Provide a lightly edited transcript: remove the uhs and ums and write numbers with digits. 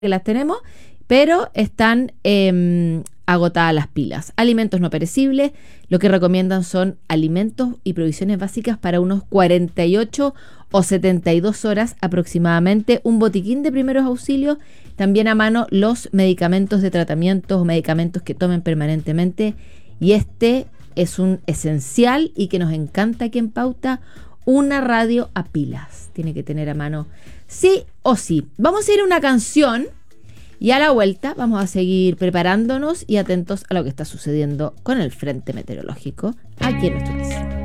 que las tenemos, pero están agotadas las pilas. Alimentos no perecibles, lo que recomiendan son alimentos y provisiones básicas para unos 48 o 72 horas aproximadamente, un botiquín de primeros auxilios, también a mano los medicamentos de tratamiento o medicamentos que tomen permanentemente, y este es un esencial y que nos encanta aquí en Pauta, una radio a pilas. Tiene que tener a mano sí o sí. Vamos a ir a una canción y a la vuelta vamos a seguir preparándonos y atentos a lo que está sucediendo con el frente meteorológico aquí en nuestro país.